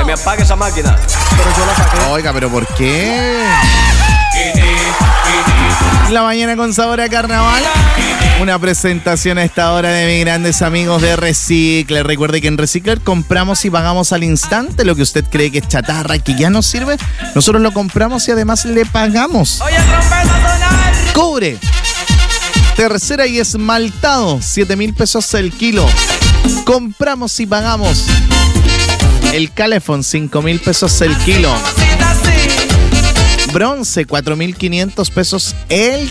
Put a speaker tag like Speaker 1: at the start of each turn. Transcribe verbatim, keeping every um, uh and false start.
Speaker 1: me apague esa máquina.
Speaker 2: Pero yo la saqué.
Speaker 3: Oiga, ¿pero por qué? La mañana con sabor a carnaval. Una presentación a esta hora de mis grandes amigos de Recicler. Recuerde que en Recicler compramos y pagamos al instante lo que usted cree que es chatarra y que ya no sirve. Nosotros lo compramos y además le pagamos.
Speaker 1: Oye, trompeta sonar.
Speaker 3: Cobre, tercera y esmaltado, siete mil pesos el kilo. Compramos y pagamos. El calefón, cinco mil pesos el kilo. Bronce, cuatro mil quinientos pesos el